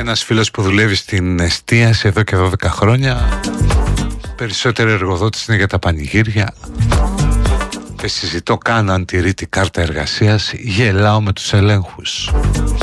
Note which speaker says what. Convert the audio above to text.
Speaker 1: Ένας φίλος που δουλεύει στην εστίαση εδώ και 12 χρόνια. Περισσότεροι εργοδότες είναι για τα πανηγύρια. Και συζητώ καν αν τηρεί την κάρτα εργασίας. Γελάω με τους ελέγχους.